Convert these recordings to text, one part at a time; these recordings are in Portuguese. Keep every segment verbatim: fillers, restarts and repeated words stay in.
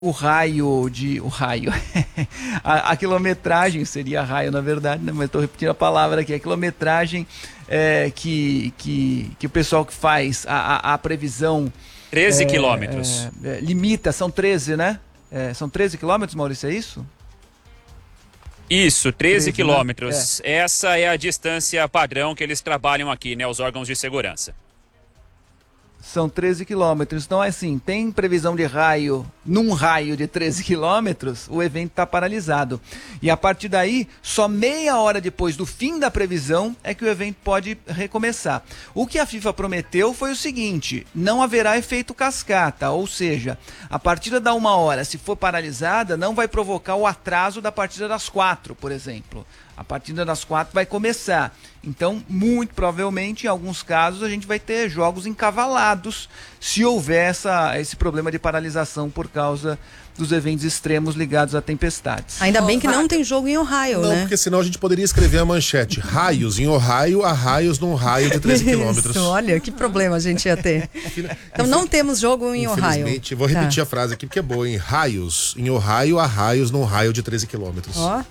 o raio de... O raio... a, a quilometragem seria raio, na verdade, né? Mas estou repetindo a palavra aqui. A quilometragem é, que, que, que o pessoal que faz a, a, a previsão... treze é, quilômetros. É, é, limita, são treze, né? É, são treze quilômetros, Maurício, é isso? Isso, treze treze, quilômetros. né? É. Essa é a distância padrão que eles trabalham aqui, né? Os órgãos de segurança. São treze quilômetros. Então, assim, tem previsão de raio, num raio de treze quilômetros, o evento está paralisado. E a partir daí, só meia hora depois do fim da previsão é que o evento pode recomeçar. O que a FIFA prometeu foi o seguinte: não haverá efeito cascata, ou seja, a partida da uma hora, se for paralisada, não vai provocar o atraso da partida das quatro, por exemplo. A partida das quatro vai começar. Então, muito provavelmente, em alguns casos, a gente vai ter jogos encavalados se houver essa, esse problema de paralisação por causa dos eventos extremos ligados a tempestades. Ainda bem que não tem jogo em Ohio, não, né? Não, porque senão a gente poderia escrever a manchete: raios em Ohio, a raios num raio de treze quilômetros. Olha, que problema a gente ia ter. Então não temos jogo em Ohio. Infelizmente, vou repetir tá. a frase aqui porque é boa, hein? Raios em Ohio, a raios num raio de treze quilômetros. Ó.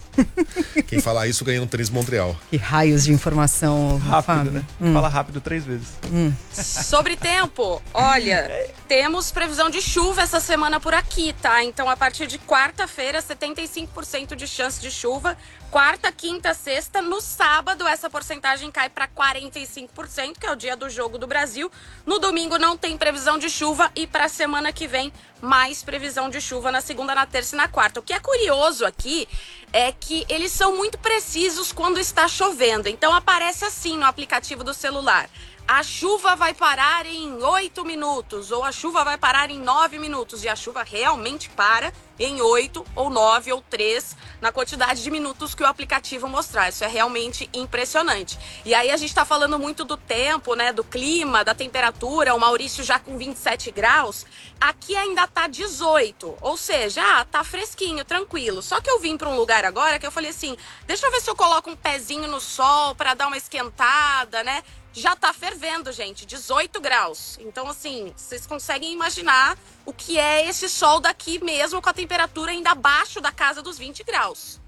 Quem falar isso ganha um tênis Montreal. Que raios de informação, rápido, Fábio. né? Hum. Fala rápido três vezes. Hum. Sobre tempo, olha, temos previsão de chuva essa semana por aqui, tá? Então, a partir de quarta-feira, setenta e cinco por cento de chance de chuva. Quarta, quinta, sexta. No sábado, essa porcentagem cai para quarenta e cinco por cento, que é o dia do Jogo do Brasil. No domingo, não tem previsão de chuva. E para a semana que vem, mais previsão de chuva na segunda, na terça e na quarta. O que é curioso aqui é que eles são muito precisos quando está chovendo. Então, aparece assim no aplicativo do celular: a chuva vai parar em oito minutos, ou a chuva vai parar em nove minutos. E a chuva realmente para em oito, ou nove, ou três, na quantidade de minutos que o aplicativo mostrar. Isso é realmente impressionante. E aí a gente está falando muito do tempo, né, do clima, da temperatura. O Maurício já com vinte e sete graus. Aqui ainda tá dezoito, ou seja, ah, tá fresquinho, tranquilo. Só que eu vim para um lugar agora que eu falei assim, deixa eu ver se eu coloco um pezinho no sol para dar uma esquentada, né? Já tá fervendo, gente, dezoito graus. Então, assim, vocês conseguem imaginar o que é esse sol daqui mesmo, com a temperatura ainda abaixo da casa dos vinte graus.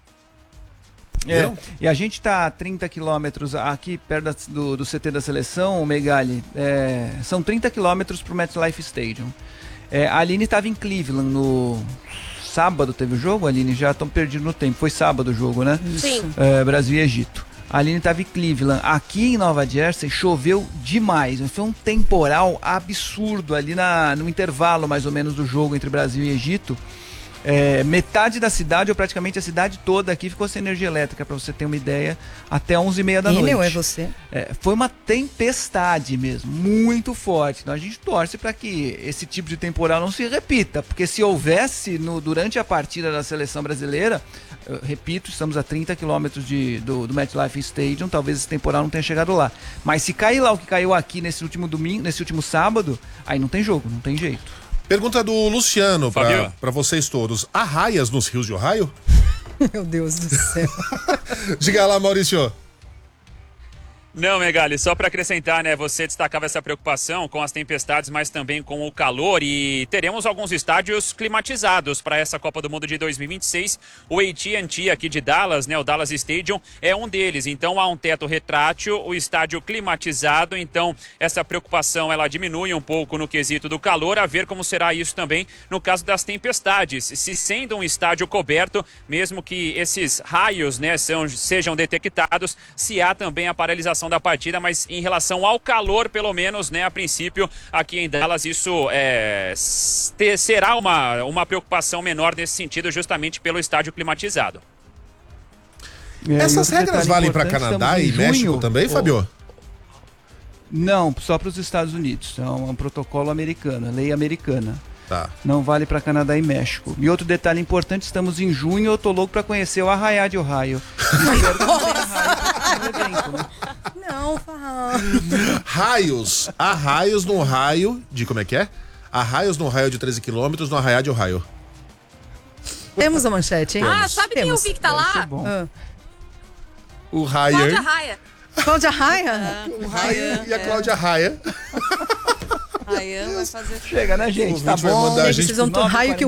É, e a gente está a trinta quilômetros aqui perto da, do, do C T da seleção, o Megali. É, são trinta quilômetros para o MetLife Stadium. É, a Aline estava em Cleveland no sábado, teve o jogo, Aline? Já estão perdidos no tempo. Foi sábado o jogo, né? Sim. É, Brasil e Egito. A Aline estava em Cleveland. Aqui em Nova Jersey choveu demais. Foi um temporal absurdo ali na, no intervalo mais ou menos do jogo entre Brasil e Egito. É, metade da cidade, ou praticamente a cidade toda aqui, ficou sem energia elétrica, para você ter uma ideia, até onze e meia da noite. Não é você? É, foi uma tempestade mesmo, muito forte. Então a gente torce para que esse tipo de temporal não se repita, porque se houvesse no, durante a partida da seleção brasileira, eu repito, estamos a trinta quilômetros de, do, do MetLife Stadium, talvez esse temporal não tenha chegado lá. Mas se cair lá o que caiu aqui nesse último domingo, nesse último sábado, aí não tem jogo, não tem jeito. Pergunta do Luciano para vocês todos: há raias nos rios de Ohio? Meu Deus do céu. Diga lá, Maurício. Não, Megali, só para acrescentar, né, você destacava essa preocupação com as tempestades, mas também com o calor, e teremos alguns estádios climatizados para essa Copa do Mundo de dois mil e vinte e seis. O A T and T aqui de Dallas, né, o Dallas Stadium, é um deles. Então há um teto retrátil, o estádio climatizado, então essa preocupação ela diminui um pouco no quesito do calor, a ver como será isso também no caso das tempestades. Se sendo um estádio coberto, mesmo que esses raios, né, são, sejam detectados, se há também a paralisação da partida, mas em relação ao calor, pelo menos, né, a princípio, aqui em Dallas, isso é, ter, será uma, uma preocupação menor nesse sentido, justamente pelo estádio climatizado. É, Essas regras valem para Canadá e junho, México também, ou... Fabio? Não, só para os Estados Unidos. É um, um protocolo americano, lei americana. Tá. Não vale para Canadá e México. E outro detalhe importante, estamos em junho, eu tô louco para conhecer o Arraiá de Ohio. Espero que não tenha raio no evento, né? Não, fala. Raios. Há raios no raio de... Como é que é? Há raios no raio de treze quilômetros no Arraiá de Ohio. Temos a manchete, hein? Ah, sabe quem eu Temos. vi que tá lá? Ah. O Raia. Cláudia Raia. Cláudia Raia? O Raia e a Cláudia Raia. Ryan vai fazer. Chega, né, gente? O Tá ouvinte vai bom. mandar a Gente, gente vocês vão pro raio que o